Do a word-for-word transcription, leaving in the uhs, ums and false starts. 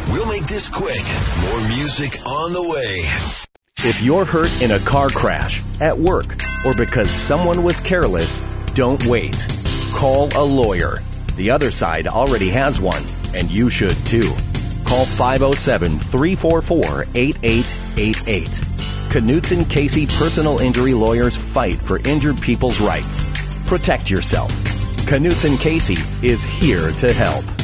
We'll make this quick. More music on the way. If you're hurt in a car crash, at work, or because someone was careless, don't wait. Call a lawyer. The other side already has one, and you should too. Call five oh seven, three four four, eight eight eight eight. Knutson Casey Personal Injury Lawyers fight for injured people's rights. Protect yourself. Knutson Casey is here to help.